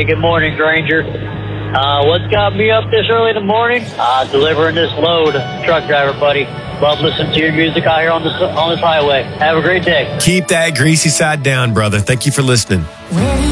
Hey, good morning, Granger. What's got me up this early in the morning? Delivering this load. Truck driver, buddy. Love listening to your music out here on this highway. Have a great day. Keep that greasy side down, brother. Thank you for listening.